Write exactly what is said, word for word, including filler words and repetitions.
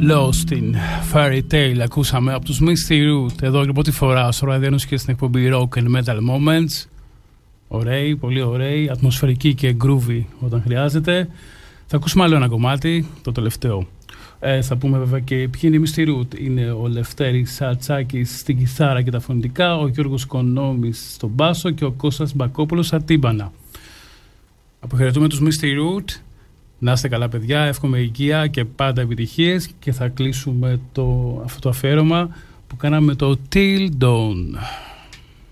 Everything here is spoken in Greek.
Lost in Fairy Tale ακούσαμε από τους Misty Root εδώ για πρώτη φορά στο ραδιόνος και στην εκπομπή Rock and Metal Moments. Ωραίοι, πολύ ωραίοι, ατμοσφαιρικοί και groovy όταν χρειάζεται. Θα ακούσουμε άλλο ένα κομμάτι, το τελευταίο. Ε, θα πούμε βέβαια και ποιοι είναι οι Misty Root. Είναι ο Λευτέρης Σατσάκης στην κιθάρα και τα φωνητικά, ο Γιώργος Κονόμης στον μπάσο και ο Κώστας Μπακόπουλος στα τύμπανα. Αποχαιρετούμε τους Misty Root. Να είστε καλά παιδιά, εύχομαι υγεία και πάντα επιτυχίες και θα κλείσουμε το, αυτό το αφιέρωμα που κάναμε το Till Dawn.